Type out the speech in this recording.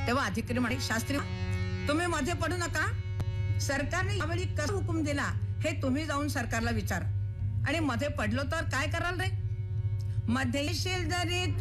तेव्हा अधिकारी म्हणे, शास्त्री तुम्ही मध्ये पडू नका, सरकारने यावेळी कसा हुकूम दिला हे तुम्ही जाऊन सरकारला विचार, आणि मध्ये पडलो तर काय कराल रे? मध्ये येशील जरी